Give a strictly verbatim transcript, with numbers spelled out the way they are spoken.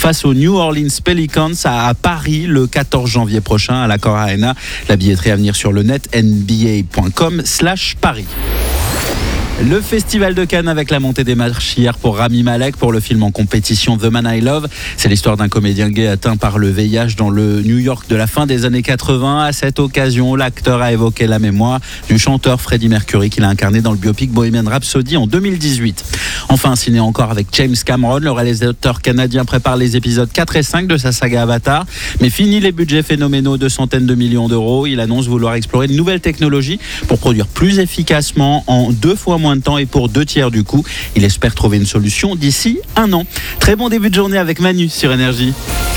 face aux New Orleans Pelicans à Paris le quatorze janvier prochain à l'Accor Arena. La billetterie à venir sur le net n b a point com slash paris. Le Festival de Cannes avec la montée des marches hier pour Rami Malek pour le film en compétition The Man I Love. C'est l'histoire d'un comédien gay atteint par le V I H dans le New York de la fin des années quatre-vingts. À cette occasion, l'acteur a évoqué la mémoire du chanteur Freddie Mercury qu'il a incarné dans le biopic Bohemian Rhapsody en deux mille dix-huit. Enfin, ciné encore avec James Cameron, le réalisateur canadien prépare les épisodes quatre et cinq de sa saga Avatar. Mais fini les budgets phénoménaux de centaines de millions d'euros. Il annonce vouloir explorer de nouvelles technologies pour produire plus efficacement en deux fois moins de temps et pour deux tiers du coût. Il espère trouver une solution d'ici un an. Très bon début de journée avec Manu sur Énergie.